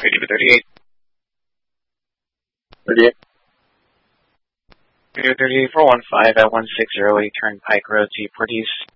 Ready for 38. 38. Radio 38 415 at 160 Turnpike Road, Seaport East.